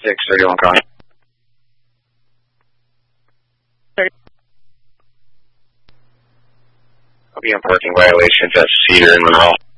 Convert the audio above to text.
631 calling. I'll be on parking violations at Cedar and Monroe.